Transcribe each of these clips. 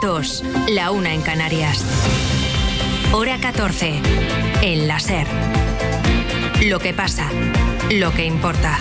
2, la 1 en Canarias. Hora 14, en la SER. Lo que pasa, lo que importa.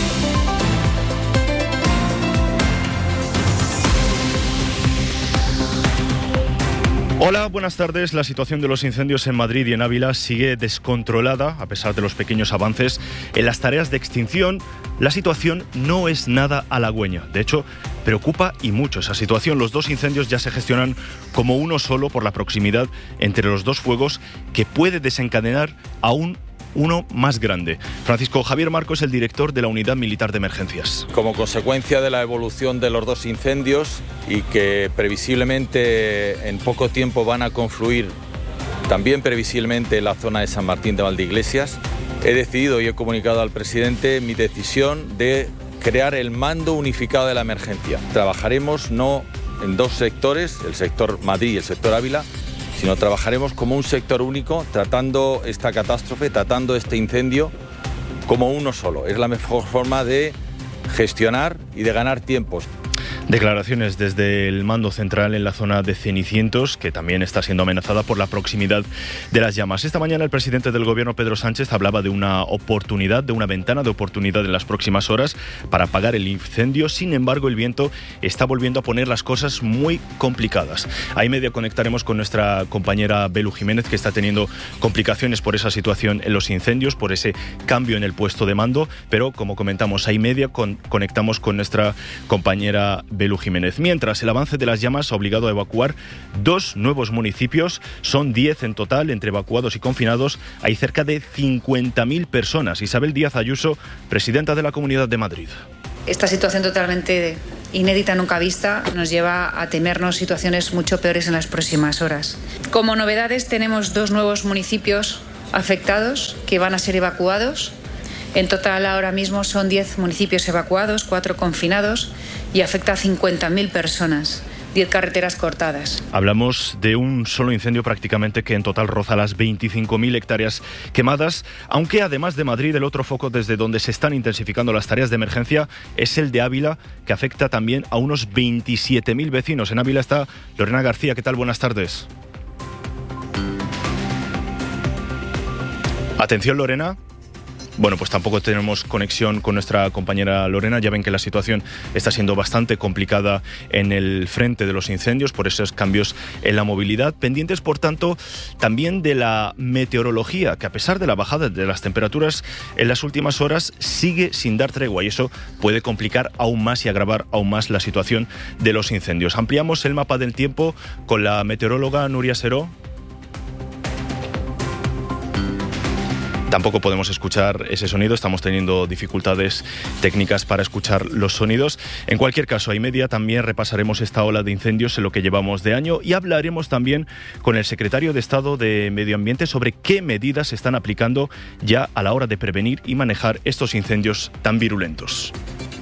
Hola, buenas tardes. La situación de los incendios en Madrid y en Ávila sigue descontrolada, a pesar de los pequeños avances en las tareas de extinción. La situación no es nada halagüeña. De hecho, preocupa y mucho esa situación. Los dos incendios ya se gestionan como uno solo por la proximidad entre los dos fuegos, que puede desencadenar aún uno más grande. Francisco Javier Marco es el director de la Unidad Militar de Emergencias. Como consecuencia de la evolución de los dos incendios y que previsiblemente en poco tiempo van a confluir también previsiblemente en la zona de San Martín de Valdeiglesias, he decidido y he comunicado al presidente mi decisión de crear el mando unificado de la emergencia. Trabajaremos no en dos sectores, el sector Madrid y el sector Ávila, sino trabajaremos como un sector único, tratando esta catástrofe, tratando este incendio como uno solo. Es la mejor forma de gestionar y de ganar tiempos. Declaraciones desde el mando central en la zona de Cenicientos, que también está siendo amenazada por la proximidad de las llamas. Esta mañana el presidente del Gobierno, Pedro Sánchez, hablaba de una oportunidad, de una ventana de oportunidad en las próximas horas para apagar el incendio. Sin embargo, el viento está volviendo a poner las cosas muy complicadas. A y media conectaremos con nuestra compañera Belu Jiménez, que está teniendo complicaciones por esa situación en los incendios, por ese cambio en el puesto de mando, pero como comentamos, a y media conectamos con nuestra compañera Belu Jiménez. Mientras, el avance de las llamas ha obligado a evacuar 2 nuevos municipios. Son 10 en total, entre evacuados y confinados. Hay cerca de 50.000 personas. Isabel Díaz Ayuso, presidenta de la Comunidad de Madrid. Esta situación totalmente inédita, nunca vista, nos lleva a temernos situaciones mucho peores en las próximas horas. Como novedades, tenemos 2 nuevos municipios afectados que van a ser evacuados. En total, ahora mismo son 10 municipios evacuados, 4 confinados y afecta a 50.000 personas. 10 carreteras cortadas. Hablamos de un solo incendio prácticamente que en total roza las 25.000 hectáreas quemadas, aunque además de Madrid, el otro foco desde donde se están intensificando las tareas de emergencia es el de Ávila, que afecta también a unos 27.000 vecinos. En Ávila está Lorena García. ¿Qué tal? Buenas tardes. Atención, Lorena. Bueno, pues tampoco tenemos conexión con nuestra compañera Lorena. Ya ven que la situación está siendo bastante complicada en el frente de los incendios por esos cambios en la movilidad. Pendientes, por tanto, también de la meteorología, que a pesar de la bajada de las temperaturas en las últimas horas sigue sin dar tregua, y eso puede complicar aún más y agravar aún más la situación de los incendios. Ampliamos el mapa del tiempo con la meteoróloga Nuria Seró. Tampoco podemos escuchar ese sonido, estamos teniendo dificultades técnicas para escuchar los sonidos. En cualquier caso, a y media también repasaremos esta ola de incendios en lo que llevamos de año y hablaremos también con el secretario de Estado de Medio Ambiente sobre qué medidas se están aplicando ya a la hora de prevenir y manejar estos incendios tan virulentos.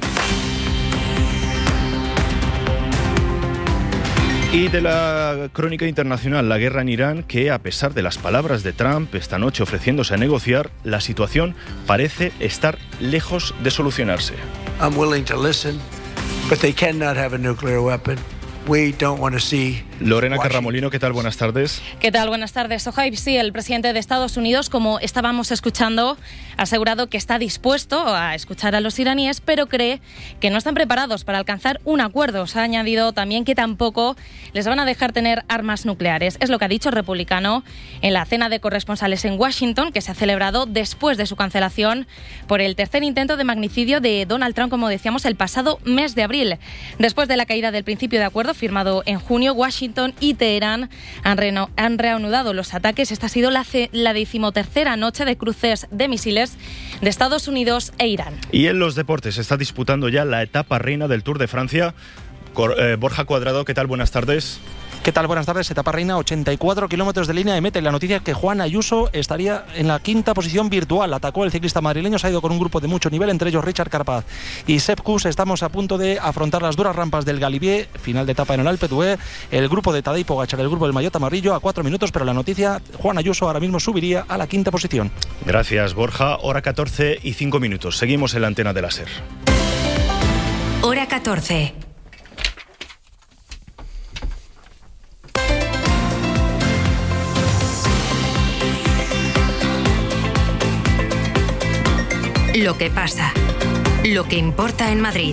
Y de la crónica internacional, la guerra en Irán, que a pesar de las palabras de Trump esta noche ofreciéndose a negociar, la situación parece estar lejos de solucionarse. I'm willing to listen, but they cannot have a nuclear weapon. We don't want to see Lorena Carramolino, ¿qué tal? Buenas tardes. ¿Qué tal? Buenas tardes. Sohaib, sí, el presidente de Estados Unidos, como estábamos escuchando, ha asegurado que está dispuesto a escuchar a los iraníes, pero cree que no están preparados para alcanzar un acuerdo. Se ha añadido también que tampoco les van a dejar tener armas nucleares. Es lo que ha dicho el republicano en la cena de corresponsales en Washington, que se ha celebrado después de su cancelación por el tercer intento de magnicidio de Donald Trump, como decíamos, el pasado mes de abril. Después de la caída del principio de acuerdo firmado en junio, Washington y Teherán han reanudado los ataques. Esta ha sido la 13ª noche de cruces de misiles de Estados Unidos e Irán. Y en los deportes se está disputando ya la etapa reina del Tour de Francia. Borja Cuadrado, ¿qué tal? Buenas tardes. ¿Qué tal? Buenas tardes. Etapa reina, 84 kilómetros de línea de meta. Y la noticia es que Juan Ayuso estaría en la 5ª posición virtual. Atacó el ciclista madrileño, se ha ido con un grupo de mucho nivel, entre ellos Richard Carapaz y Sepp Kuss. Estamos a punto de afrontar las duras rampas del Galibier, final de etapa en el Alpe d'Huez. El grupo de Tadej Pogačar, el grupo del Maillot Amarillo, a 4 minutos, pero la noticia, Juan Ayuso ahora mismo subiría a la 5ª posición. Gracias, Borja. Hora 14 y 5 minutos. Seguimos en la antena de la SER. Hora 14. Lo que pasa. Lo que importa en Madrid.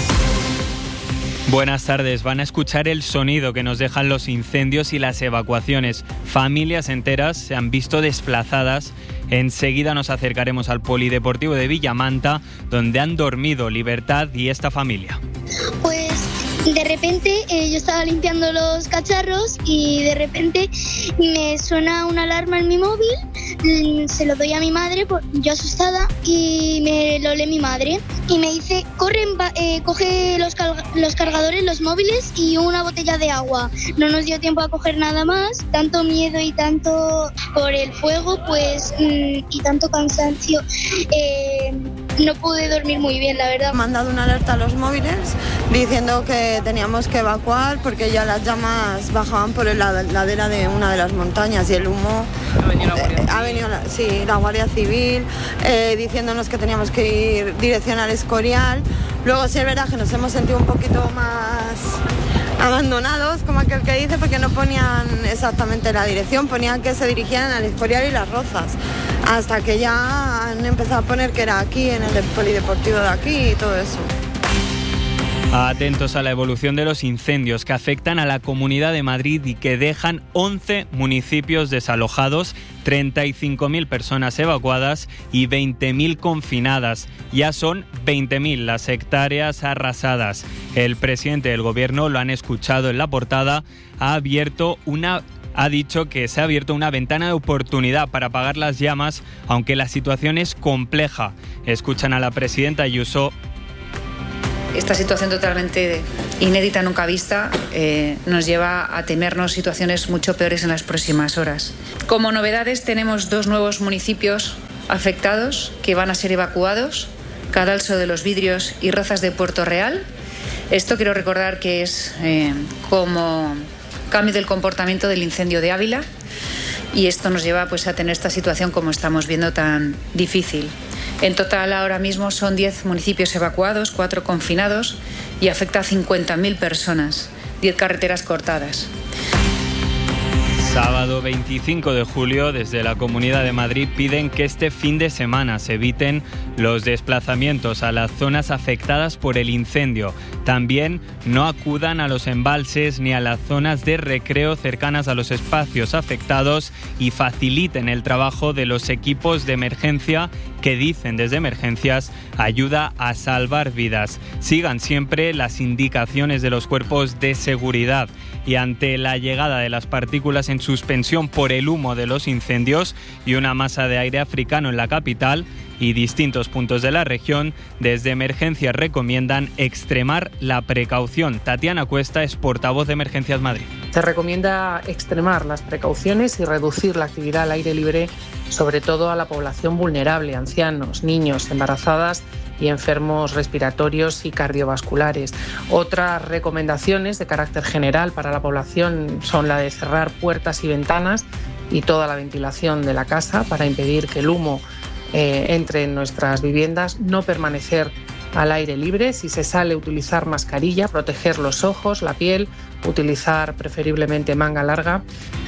Buenas tardes. Van a escuchar el sonido que nos dejan los incendios y las evacuaciones. Familias enteras se han visto desplazadas. Enseguida nos acercaremos al Polideportivo de Villamanta, donde han dormido Libertad y esta familia. Pues de repente yo estaba limpiando los cacharros y de repente me suena una alarma en mi móvil, se lo doy a mi madre, yo asustada, y me lo lee mi madre y me dice: corre, coge los cargadores, los móviles y una botella de agua. No nos dio tiempo a coger nada más, tanto miedo y tanto por el fuego, pues, y tanto cansancio. No pude dormir muy bien, la verdad. Me han dado una alerta a los móviles diciendo que teníamos que evacuar porque ya las llamas bajaban por la ladera de una de las montañas y el humo. Ha venido la Guardia Civil diciéndonos que teníamos que ir dirección al Escorial. Luego sí es verdad que nos hemos sentido un poquito más abandonados, como aquel que dice, porque no ponían exactamente la dirección, ponían que se dirigían al Escorial y Las Rozas, hasta que ya han empezado a poner que era aquí, en el polideportivo de aquí y todo eso. Atentos a la evolución de los incendios que afectan a la Comunidad de Madrid y que dejan 11 municipios desalojados, 35.000 personas evacuadas y 20.000 confinadas. Ya son 20.000 las hectáreas arrasadas. El presidente del Gobierno, lo han escuchado en la portada, ha dicho que se ha abierto una ventana de oportunidad para apagar las llamas, aunque la situación es compleja. Escuchan a la presidenta Ayuso. Esta situación totalmente inédita, nunca vista, nos lleva a temernos situaciones mucho peores en las próximas horas. Como novedades, tenemos 2 nuevos municipios afectados que van a ser evacuados: Cadalso de los Vidrios y Rozas de Puerto Real. Esto quiero recordar que es como cambio del comportamiento del incendio de Ávila, y esto nos lleva pues a tener esta situación, como estamos viendo, tan difícil. En total ahora mismo son 10 municipios evacuados, 4 confinados y afecta a 50.000 personas, 10 carreteras cortadas. Sábado 25 de julio, desde la Comunidad de Madrid piden que este fin de semana se eviten los desplazamientos a las zonas afectadas por el incendio. También no acudan a los embalses ni a las zonas de recreo cercanas a los espacios afectados y faciliten el trabajo de los equipos de emergencia que, dicen desde Emergencias, ayuda a salvar vidas. Sigan siempre las indicaciones de los cuerpos de seguridad. Y ante la llegada de las partículas en suspensión por el humo de los incendios y una masa de aire africano en la capital y distintos puntos de la región, desde Emergencias recomiendan extremar la precaución. Tatiana Cuesta es portavoz de Emergencias Madrid. Se recomienda extremar las precauciones y reducir la actividad al aire libre, sobre todo a la población vulnerable, ancianos, niños, embarazadas y enfermos respiratorios y cardiovasculares. Otras recomendaciones de carácter general para la población son la de cerrar puertas y ventanas y toda la ventilación de la casa para impedir que el humo entre en nuestras viviendas, no permanecer al aire libre. Si se sale, utilizar mascarilla, proteger los ojos, la piel, utilizar preferiblemente manga larga.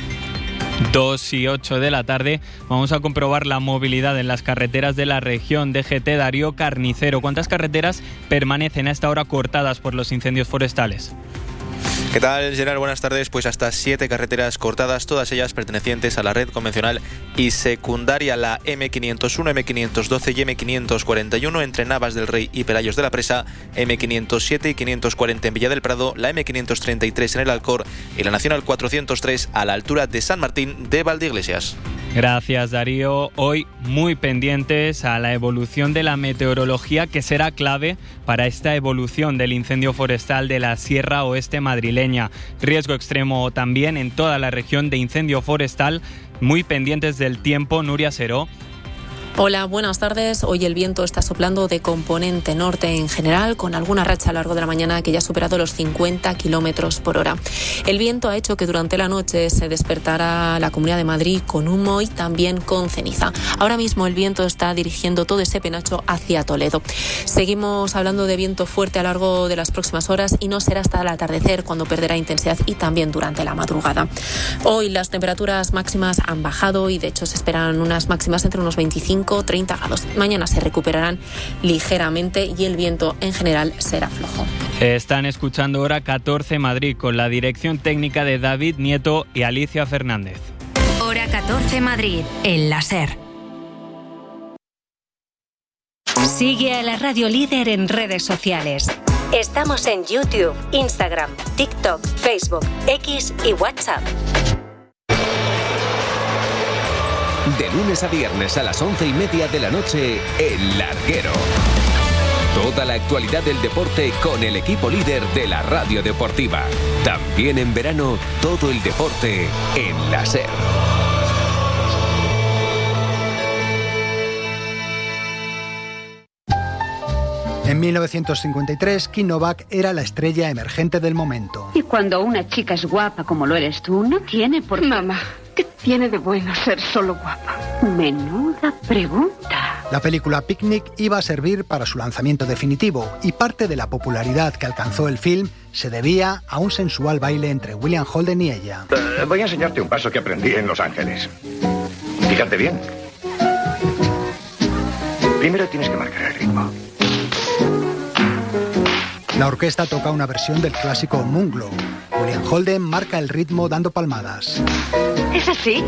2 y 8 de la tarde, vamos a comprobar la movilidad en las carreteras de la región. DGT Darío Carnicero, ¿cuántas carreteras permanecen a esta hora cortadas por los incendios forestales? ¿Qué tal, Gerard? Buenas tardes. Pues hasta 7 carreteras cortadas, todas ellas pertenecientes a la red convencional y secundaria, la M501, M512 y M541 entre Navas del Rey y Pelayos de la Presa, M507 y 540 en Villa del Prado, la M533 en el Alcor y la Nacional 403 a la altura de San Martín de Valdeiglesias. Gracias, Darío. Hoy muy pendientes a la evolución de la meteorología, que será clave para esta evolución del incendio forestal de la Sierra Oeste madrileña. Riesgo extremo también en toda la región de incendio forestal. Muy pendientes del tiempo, Nuria Seró. Hola, buenas tardes. Hoy el viento está soplando de componente norte en general, con alguna racha a lo largo de la mañana que ya ha superado los 50 kilómetros por hora. El viento ha hecho que durante la noche se despertara la Comunidad de Madrid con humo y también con ceniza. Ahora mismo el viento está dirigiendo todo ese penacho hacia Toledo. Seguimos hablando de viento fuerte a lo largo de las próximas horas y no será hasta el atardecer cuando perderá intensidad y también durante la madrugada. Hoy las temperaturas máximas han bajado y de hecho se esperan unas máximas entre unos 25 25-30 grados. Mañana se recuperarán ligeramente y el viento en general será flojo. Están escuchando Hora 14 Madrid con la dirección técnica de David Nieto y Alicia Fernández. Hora 14 Madrid, en la SER. Sigue a la Radio Líder en redes sociales. Estamos en YouTube, Instagram, TikTok, Facebook, X y WhatsApp. De lunes a viernes a las 11:30 de la noche, El Larguero. Toda la actualidad del deporte con el equipo líder de la radio deportiva. También en verano, todo el deporte en la SER. En 1953, Kim Novak era la estrella emergente del momento. Y cuando una chica es guapa como lo eres tú, no tiene por qué... Mamá, ¿qué tiene de bueno ser solo guapa? Menuda pregunta. La película Picnic iba a servir para su lanzamiento definitivo y parte de la popularidad que alcanzó el film se debía a un sensual baile entre William Holden y ella. Voy a enseñarte un paso que aprendí en Los Ángeles. Fíjate bien. Primero tienes que marcar el ritmo. La orquesta toca una versión del clásico Moonglow. William Holden marca el ritmo dando palmadas. ¿Es así?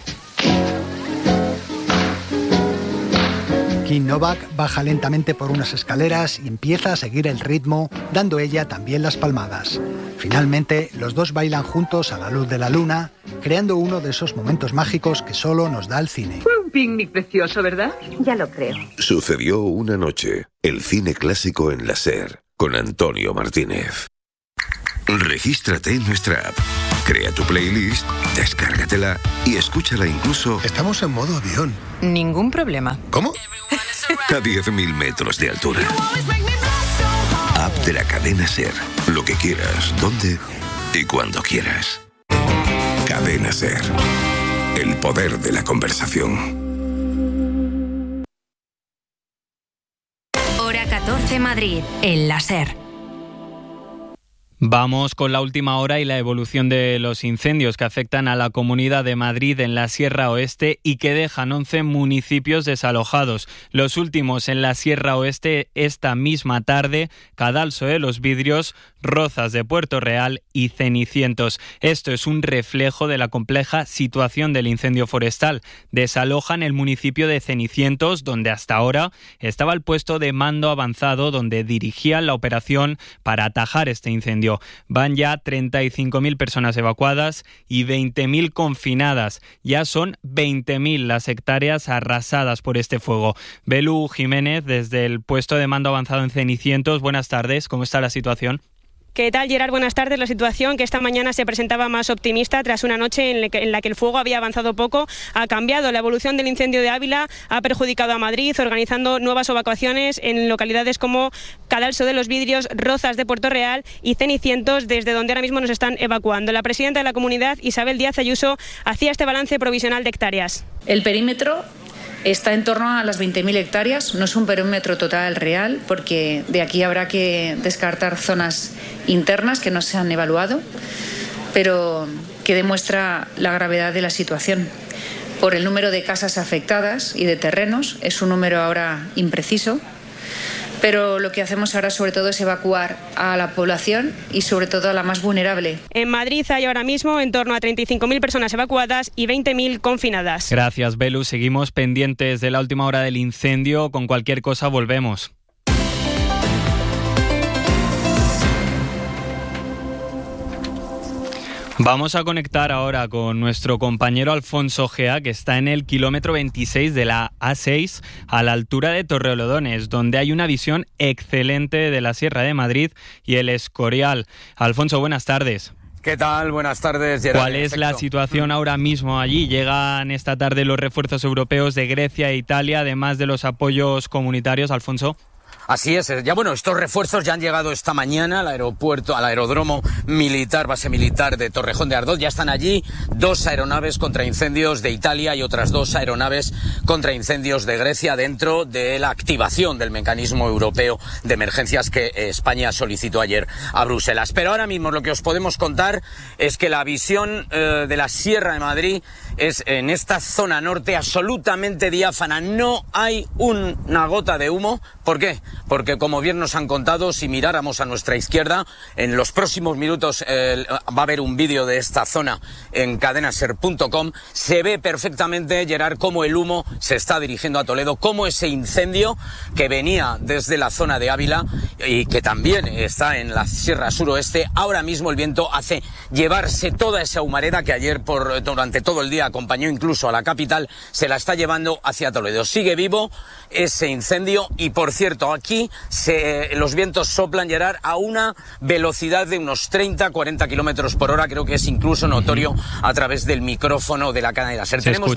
Kim Novak baja lentamente por unas escaleras y empieza a seguir el ritmo, dando ella también las palmadas. Finalmente, los dos bailan juntos a la luz de la luna, creando uno de esos momentos mágicos que solo nos da el cine. Fue un picnic precioso, ¿verdad? Ya lo creo. Sucedió una noche, el cine clásico en la SER, con Antonio Martínez. Regístrate en nuestra app, crea tu playlist, descárgatela y escúchala incluso... Estamos en modo avión. Ningún problema. ¿Cómo? A 10.000 metros de altura. App de la cadena SER. Lo que quieras, donde y cuando quieras. Cadena SER. El poder de la conversación. Hora 14 Madrid, en la SER. Vamos con la última hora y la evolución de los incendios que afectan a la Comunidad de Madrid en la Sierra Oeste y que dejan 11 municipios desalojados. Los últimos en la Sierra Oeste esta misma tarde, Cadalso de los Vidrios, Rozas de Puerto Real y Cenicientos. Esto es un reflejo de la compleja situación del incendio forestal. Desalojan el municipio de Cenicientos, donde hasta ahora estaba el puesto de mando avanzado donde dirigían la operación para atajar este incendio. Van ya 35.000 personas evacuadas y 20.000 confinadas. Ya son 20.000 las hectáreas arrasadas por este fuego. Belu Jiménez, desde el puesto de mando avanzado en Cenicientos. Buenas tardes, ¿cómo está la situación? ¿Qué tal, Gerard? Buenas tardes. La situación, que esta mañana se presentaba más optimista tras una noche en la que el fuego había avanzado poco, ha cambiado. La evolución del incendio de Ávila ha perjudicado a Madrid, organizando nuevas evacuaciones en localidades como Cadalso de los Vidrios, Rozas de Puerto Real y Cenicientos, desde donde ahora mismo nos están evacuando. La presidenta de la comunidad, Isabel Díaz Ayuso, hacía este balance provisional de hectáreas. El perímetro está en torno a las 20.000 hectáreas. No es un perímetro total real, porque de aquí habrá que descartar zonas internas que no se han evaluado, pero que demuestra la gravedad de la situación. Por el número de casas afectadas y de terrenos, es un número ahora impreciso, pero lo que hacemos ahora sobre todo es evacuar a la población y sobre todo a la más vulnerable. En Madrid hay ahora mismo en torno a 35.000 personas evacuadas y 20.000 confinadas. Gracias, Belu. Seguimos pendientes de la última hora del incendio. Con cualquier cosa volvemos. Vamos a conectar ahora con nuestro compañero Alfonso Gea, que está en el kilómetro 26 de la A6, a la altura de Torrelodones, donde hay una visión excelente de la Sierra de Madrid y el Escorial. Alfonso, buenas tardes. ¿Qué tal? Buenas tardes, Gerard. ¿Cuál es la situación ahora mismo allí? Llegan esta tarde los refuerzos europeos de Grecia e Italia, además de los apoyos comunitarios, Alfonso. Así es, ya bueno, estos refuerzos ya han llegado esta mañana al aeródromo militar, base militar de Torrejón de Ardoz. Ya están allí 2 aeronaves contra incendios de Italia y otras 2 aeronaves contra incendios de Grecia dentro de la activación del mecanismo europeo de emergencias que España solicitó ayer a Bruselas. Pero ahora mismo lo que os podemos contar es que la visión de la Sierra de Madrid es en esta zona norte absolutamente diáfana. No hay una gota de humo. ¿Por qué? Porque como bien nos han contado, si miráramos a nuestra izquierda, en los próximos minutos va a haber un vídeo de esta zona en cadenaser.com, se ve perfectamente, Gerard, cómo el humo se está dirigiendo a Toledo, cómo ese incendio que venía desde la zona de Ávila y que también está en la Sierra Suroeste, ahora mismo el viento hace llevarse toda esa humareda que ayer durante todo el día acompañó incluso a la capital, se la está llevando hacia Toledo. Sigue vivo ese incendio y, por cierto, aquí los vientos soplan, Gerard, a una velocidad de unos 30-40 kilómetros por hora. Creo que es incluso notorio a través del micrófono de la cadena SER. Tenemos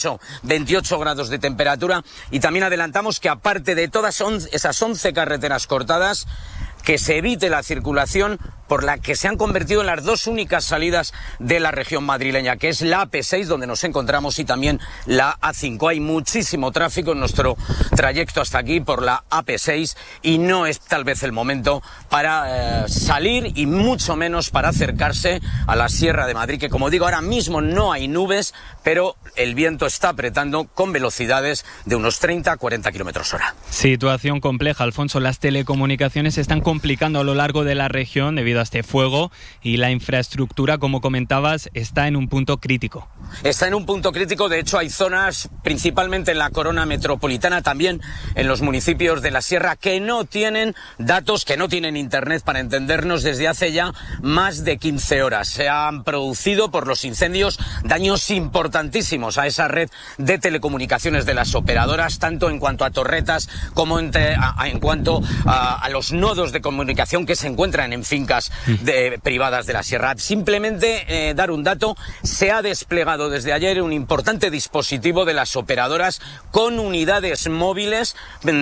28 grados de temperatura y también adelantamos que aparte de todas esas 11 carreteras cortadas, que se evite la circulación por la que se han convertido en las 2 únicas salidas de la región madrileña, que es la AP6, donde nos encontramos, y también la A5. Hay muchísimo tráfico en nuestro trayecto hasta aquí por la AP6 y no es tal vez el momento para salir y mucho menos para acercarse a la Sierra de Madrid, que como digo, ahora mismo no hay nubes, pero el viento está apretando con velocidades de unos 30-40 kilómetros hora. Situación compleja, Alfonso. Las telecomunicaciones se están complicando a lo largo de la región debido a este fuego y la infraestructura, como comentabas, está en un punto crítico. Está en un punto crítico, de hecho hay zonas, principalmente en la corona metropolitana, también en los municipios de la Sierra, que no tienen datos, que no tienen internet, para entendernos, desde hace ya más de 15 horas. Se han producido por los incendios daños importantísimos a esa red de telecomunicaciones de las operadoras, tanto en cuanto a torretas como en cuanto a los nodos de comunicación que se encuentran en fincas privadas de la Sierra. Simplemente dar un dato: se ha desplegado desde ayer un importante dispositivo de las operadoras con unidades móviles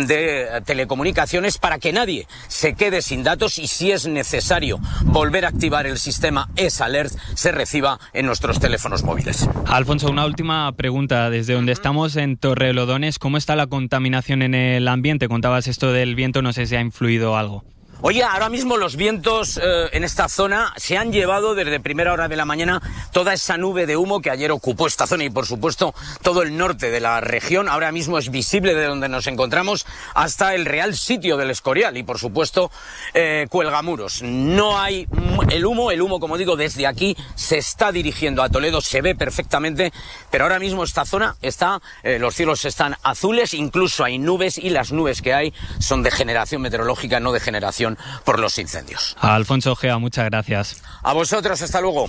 de telecomunicaciones para que nadie se quede sin datos y, si es necesario volver a activar el sistema S-Alert, se reciba en nuestros teléfonos móviles. Alfonso, una última pregunta. Desde donde estamos en Torrelodones, ¿cómo está la contaminación en el ambiente? Contabas esto del viento, no sé si ha influido algo. Oye, ahora mismo los vientos en esta zona se han llevado desde primera hora de la mañana toda esa nube de humo que ayer ocupó esta zona y, por supuesto, todo el norte de la región. Ahora mismo es visible de donde nos encontramos hasta el Real Sitio del Escorial y, por supuesto, Cuelgamuros. No hay el humo, como digo, desde aquí se está dirigiendo a Toledo, se ve perfectamente, pero ahora mismo esta zona los cielos están azules, incluso hay nubes, y las nubes que hay son de generación meteorológica, no de generación por los incendios. Alfonso Gea, muchas gracias. A vosotros, hasta luego.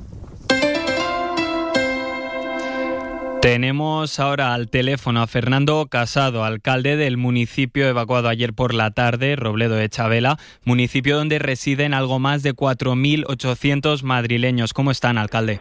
Tenemos ahora al teléfono a Fernando Casado, alcalde del municipio evacuado ayer por la tarde, Robledo de Chavela, municipio donde residen algo más de 4.800 madrileños. ¿Cómo están, alcalde?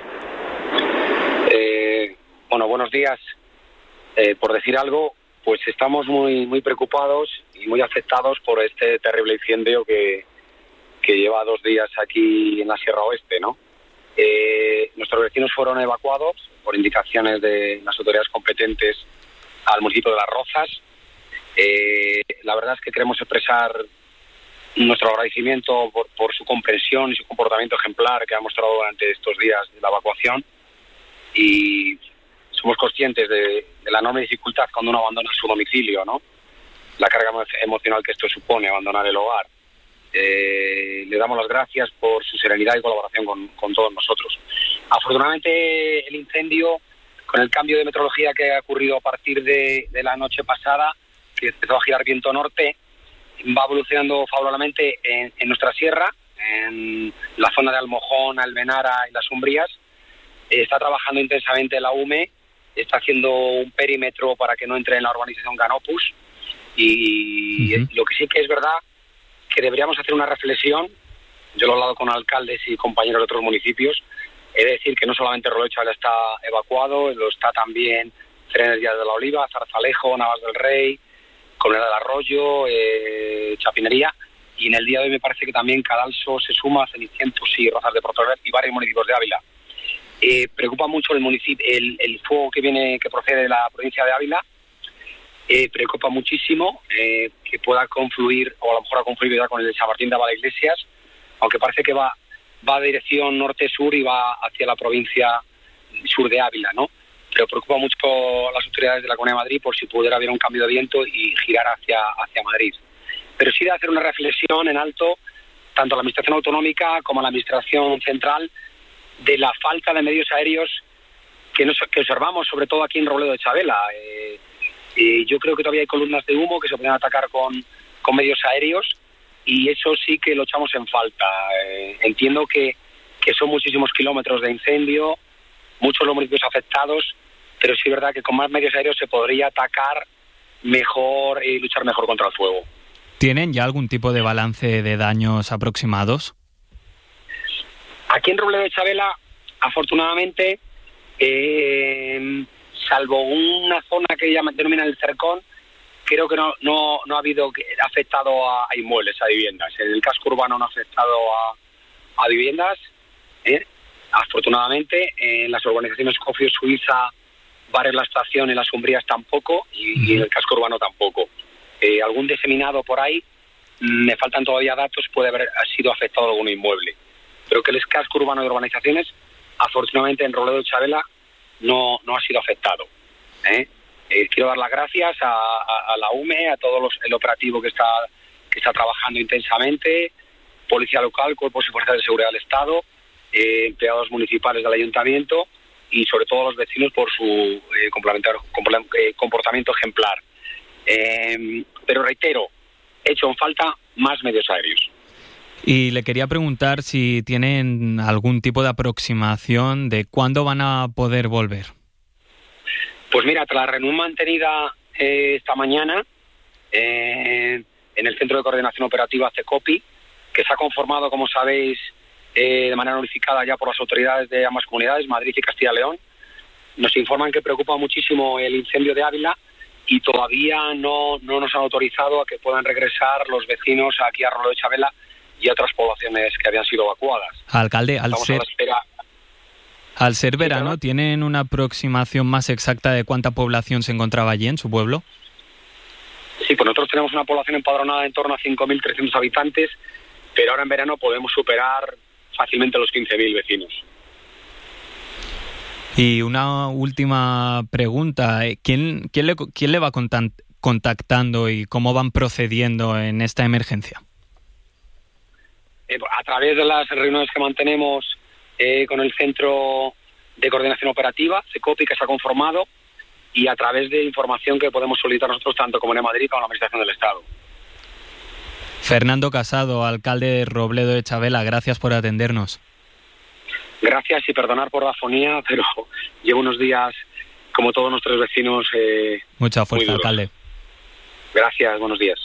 Bueno, buenos días. Por decir algo, pues estamos muy preocupados y muy afectados por este terrible incendio que lleva 2 días aquí en la Sierra Oeste, ¿no? Nuestros vecinos fueron evacuados por indicaciones de las autoridades competentes al municipio de Las Rozas. La verdad es que queremos expresar nuestro agradecimiento por su comprensión y su comportamiento ejemplar que ha mostrado durante estos días de la evacuación, y somos conscientes de la enorme dificultad cuando uno abandona su domicilio, ¿no? La carga emocional que esto supone, abandonar el hogar. Le damos las gracias por su serenidad y colaboración con todos nosotros. Afortunadamente, el incendio, con el cambio de meteorología que ha ocurrido a partir de la noche pasada, que empezó a girar viento norte, va evolucionando favorablemente en nuestra sierra, en la zona de Almojón, Almenara y Las Umbrías. Está trabajando intensamente la UME, está haciendo un perímetro para que no entre en la urbanización Canopus, y lo que sí que es verdad que deberíamos hacer una reflexión. Yo lo he hablado con alcaldes y compañeros de otros municipios. He de decir que no solamente Robledo de Chavela está evacuado, lo está también Frenes Díaz de la Oliva, Zarzalejo, Navas del Rey, Comunidad del Arroyo, Chapinería, y en el día de hoy me parece que también Cadalso se suma a Cenicientos y Rozas de Portover y varios municipios de Ávila. Preocupa mucho el fuego que procede de la provincia de Ávila. Preocupa muchísimo que pueda confluir, o a lo mejor ha confluido ya con el de San Martín de Valdeiglesias, aunque parece que va de dirección norte-sur y va hacia la provincia sur de Ávila, ¿no? Pero preocupa mucho a las autoridades de la Comunidad de Madrid por si pudiera haber un cambio de viento y girar hacia Madrid. Pero sí de hacer una reflexión en alto, tanto a la Administración Autonómica como a la Administración Central, de la falta de medios aéreos que observamos, sobre todo aquí en Robledo de Chavela. Yo creo que todavía hay columnas de humo que se pueden atacar con medios aéreos, y eso sí que lo echamos en falta. Entiendo que son muchísimos kilómetros de incendio, muchos los municipios afectados, pero sí es verdad que con más medios aéreos se podría atacar mejor y luchar mejor contra el fuego. ¿Tienen ya algún tipo de balance de daños aproximados? Aquí en Robledo de Chavela, afortunadamente, salvo una zona que denominan el Cercón, creo que no ha habido afectado a inmuebles, a viviendas. En el casco urbano no ha afectado a viviendas. Afortunadamente, en las urbanizaciones Cofio, Suiza, Barres La Estación, en las Umbrías tampoco, y en el casco urbano tampoco. Algún diseminado por ahí, me faltan todavía datos, puede haber sido afectado algún inmueble. Pero que el casco urbano de urbanizaciones, afortunadamente en Robledo de Chavela, no ha sido afectado. Quiero dar las gracias a la UME, a todo el operativo que está trabajando intensamente, Policía Local, Cuerpos y Fuerzas de Seguridad del Estado, empleados municipales del Ayuntamiento y sobre todo los vecinos por su comportamiento ejemplar. Pero reitero, he hecho en falta más medios aéreos. Y le quería preguntar si tienen algún tipo de aproximación de cuándo van a poder volver. Pues mira, tras la reunión mantenida esta mañana en el Centro de Coordinación Operativa CECOPI, que se ha conformado, como sabéis, de manera unificada ya por las autoridades de ambas comunidades, Madrid y Castilla y León, nos informan que preocupa muchísimo el incendio de Ávila y todavía no nos han autorizado a que puedan regresar los vecinos aquí a Robledo de Chavela y a otras poblaciones que habían sido evacuadas. Alcalde, al ser verano, ¿tienen una aproximación más exacta de cuánta población se encontraba allí en su pueblo? Sí, pues nosotros tenemos una población empadronada en torno a 5.300 habitantes, pero ahora en verano podemos superar fácilmente los 15.000 vecinos. Y una última pregunta, ¿quién le va contactando y cómo van procediendo en esta emergencia? A través de las reuniones que mantenemos con el Centro de Coordinación Operativa, CECOPI, que se ha conformado, y a través de información que podemos solicitar nosotros tanto Comunidad de Madrid como la Administración del Estado. Fernando Casado, alcalde de Robledo de Chavela, gracias por atendernos. Gracias y perdonar por la fonía, pero llevo unos días, como todos nuestros vecinos, mucha fuerza, alcalde. Gracias, buenos días.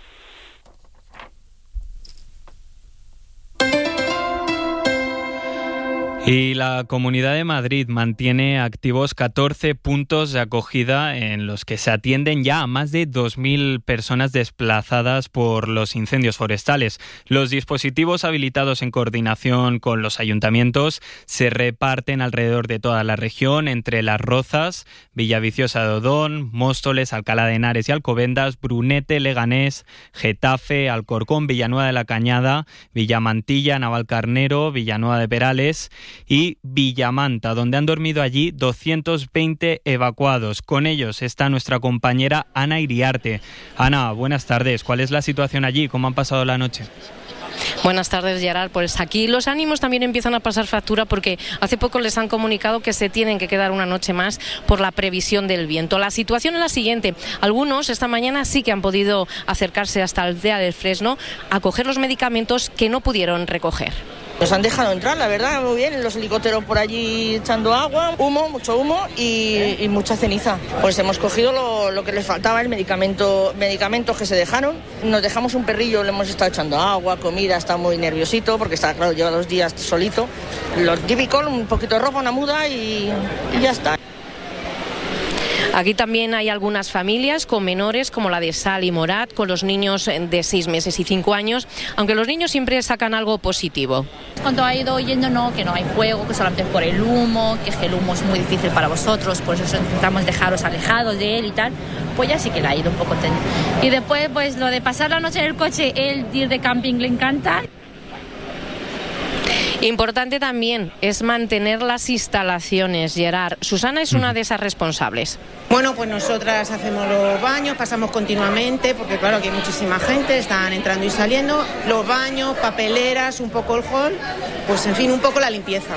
Y la Comunidad de Madrid mantiene activos 14 puntos de acogida en los que se atienden ya a más de 2.000 personas desplazadas por los incendios forestales. Los dispositivos habilitados en coordinación con los ayuntamientos se reparten alrededor de toda la región entre Las Rozas, Villaviciosa de Odón, Móstoles, Alcalá de Henares y Alcobendas, Brunete, Leganés, Getafe, Alcorcón, Villanueva de la Cañada, Villamantilla, Navalcarnero, Villanueva de Perales y Villamanta, donde han dormido allí 220 evacuados. Con ellos está nuestra compañera Ana Iriarte. Ana, buenas tardes. ¿Cuál es la situación allí? ¿Cómo han pasado la noche? Buenas tardes, Gerard. Pues aquí los ánimos también empiezan a pasar factura porque hace poco les han comunicado que se tienen que quedar una noche más por la previsión del viento. La situación es la siguiente. Algunos esta mañana sí que han podido acercarse hasta la aldea del Fresno a coger los medicamentos que no pudieron recoger. Nos han dejado entrar, la verdad, muy bien, los helicópteros por allí echando agua, humo, mucho humo y mucha ceniza. Pues hemos cogido lo que les faltaba, medicamentos que se dejaron. Nos dejamos un perrillo, le hemos estado echando agua, comida, está muy nerviosito porque está, claro, lleva 2 días solito. Lo típico, un poquito de ropa, una muda y ya está. Aquí también hay algunas familias con menores, como la de Sal y Morat, con los niños de 6 meses y 5 años, aunque los niños siempre sacan algo positivo. Cuando ha ido oyendo que no hay fuego, que solamente es por el humo, que el humo es muy difícil para vosotros, por eso intentamos dejaros alejados de él y tal, pues ya sí que le ha ido un poco entendido. Y después, pues lo de pasar la noche en el coche, él ir de camping le encanta. Importante también es mantener las instalaciones, Gerard. Susana es una de esas responsables. Bueno, pues nosotras hacemos los baños, pasamos continuamente, porque claro, aquí hay muchísima gente, están entrando y saliendo, los baños, papeleras, un poco el hall, pues en fin, un poco la limpieza.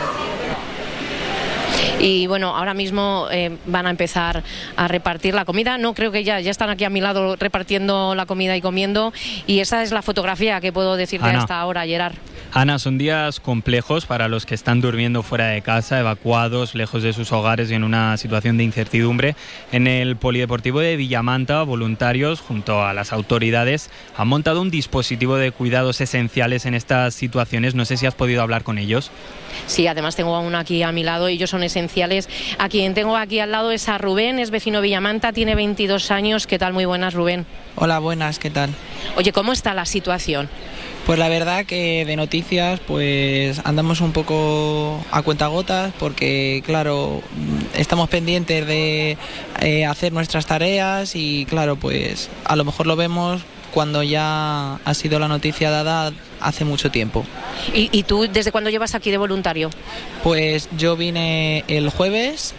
Y bueno, ahora mismo van a empezar a repartir la comida. No, creo que ya están aquí a mi lado repartiendo la comida y comiendo. Y esa es la fotografía que puedo decirte hasta ahora, Gerard. Ana, son días complejos para los que están durmiendo fuera de casa, evacuados, lejos de sus hogares y en una situación de incertidumbre. En el Polideportivo de Villamanta, voluntarios, junto a las autoridades, han montado un dispositivo de cuidados esenciales en estas situaciones. No sé si has podido hablar con ellos. Sí, además tengo a uno aquí a mi lado, ellos son esenciales. A quien tengo aquí al lado es a Rubén, es vecino de Villamanta, tiene 22 años. ¿Qué tal? Muy buenas, Rubén. Hola, buenas, ¿qué tal? Oye, ¿cómo está la situación? Pues la verdad que de noticias pues andamos un poco a cuentagotas porque claro, estamos pendientes de hacer nuestras tareas y claro, pues a lo mejor lo vemos cuando ya ha sido la noticia dada hace mucho tiempo. ¿Y tú desde cuándo llevas aquí de voluntario? Pues yo vine el jueves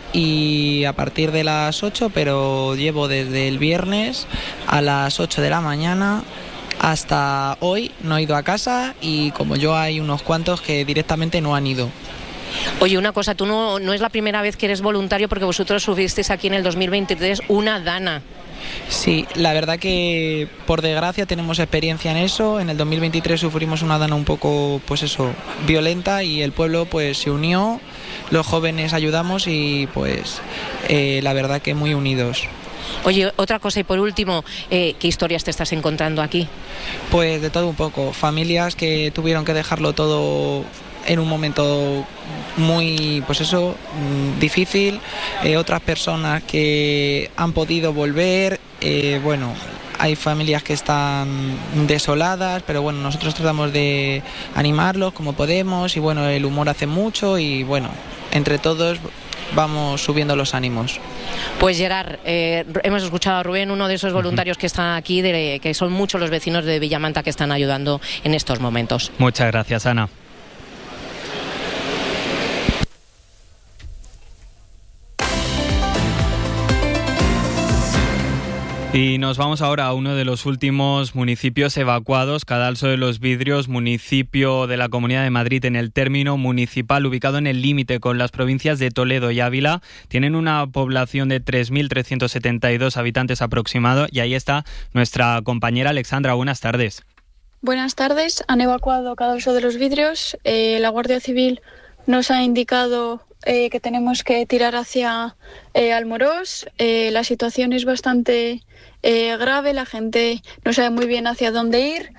y a partir de las 8, pero llevo desde el viernes a las 8 de la mañana hasta hoy. No he ido a casa y como yo hay unos cuantos que directamente no han ido. Oye, una cosa, tú no es la primera vez que eres voluntario porque vosotros subisteis aquí en el 2023 una dana. Sí, la verdad que por desgracia tenemos experiencia en eso. En el 2023 sufrimos una dana un poco, pues eso, violenta y el pueblo pues se unió, los jóvenes ayudamos y pues la verdad que muy unidos. Oye, otra cosa y por último, ¿qué historias te estás encontrando aquí? Pues de todo un poco, familias que tuvieron que dejarlo todo en un momento muy, pues eso, difícil, otras personas que han podido volver, bueno, hay familias que están desoladas, pero bueno, nosotros tratamos de animarlos como podemos y bueno, el humor hace mucho y bueno, entre todos vamos subiendo los ánimos. Pues Gerard, hemos escuchado a Rubén, uno de esos voluntarios que están aquí, que son muchos los vecinos de Villamanta que están ayudando en estos momentos. Muchas gracias, Ana. Y nos vamos ahora a uno de los últimos municipios evacuados, Cadalso de los Vidrios, municipio de la Comunidad de Madrid en el término municipal, ubicado en el límite con las provincias de Toledo y Ávila. Tienen una población de 3.372 habitantes aproximado y ahí está nuestra compañera Alexandra. Buenas tardes. Buenas tardes. Han evacuado Cadalso de los Vidrios. La Guardia Civil nos ha indicado que tenemos que tirar hacia Almorós. La situación es bastante grave, la gente no sabe muy bien hacia dónde ir,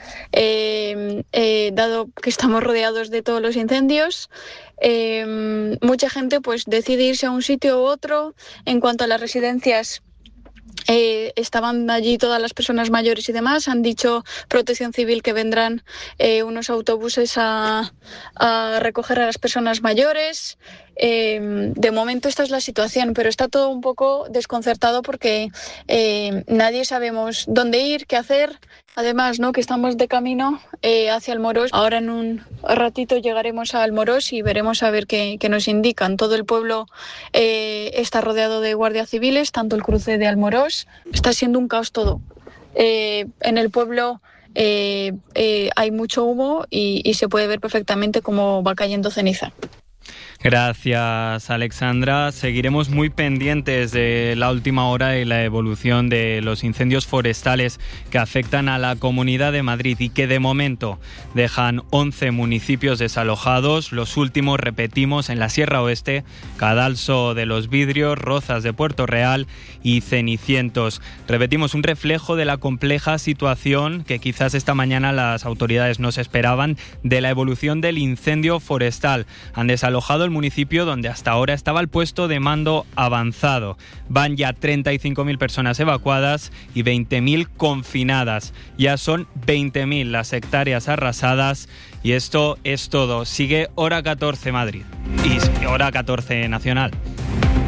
dado que estamos rodeados de todos los incendios. Mucha gente pues decide irse a un sitio u otro. En cuanto a las residencias, estaban allí todas las personas mayores y demás. Han dicho Protección Civil que vendrán unos autobuses a recoger a las personas mayores. De momento esta es la situación, pero está todo un poco desconcertado porque nadie sabemos dónde ir, qué hacer. Además, ¿no?, que estamos de camino hacia Almorós. Ahora en un ratito llegaremos a Almorós y veremos a ver qué nos indican. Todo el pueblo está rodeado de guardias civiles, tanto el cruce de Almorós. Está siendo un caos todo. En el pueblo hay mucho humo y se puede ver perfectamente cómo va cayendo ceniza. Gracias, Alexandra. Seguiremos muy pendientes de la última hora y la evolución de los incendios forestales que afectan a la Comunidad de Madrid y que de momento dejan 11 municipios desalojados. Los últimos, repetimos, en la Sierra Oeste, Cadalso de los Vidrios, Rozas de Puerto Real y Cenicientos. Repetimos, un reflejo de la compleja situación que quizás esta mañana las autoridades no se esperaban de la evolución del incendio forestal. Han desalojado el al municipio donde hasta ahora estaba el puesto de mando avanzado. Van ya 35.000 personas evacuadas y 20.000 confinadas. Ya son 20.000 las hectáreas arrasadas y esto es todo. Sigue Hora 14 Madrid y Hora 14 Nacional.